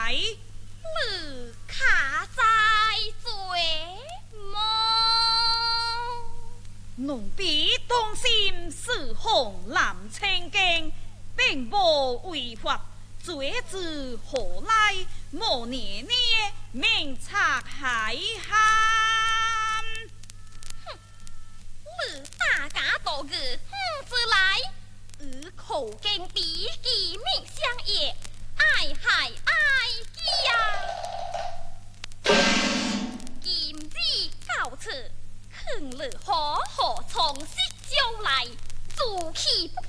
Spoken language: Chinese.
来？ 你卡在嘴么？ 奴婢当心是红蓝青经，并无违法，罪之何来？莫年年明察海涵。 你大家多个子来，与口经比记命相爷，爱害爱记呀！今日到此，看你好好从实招来，做起不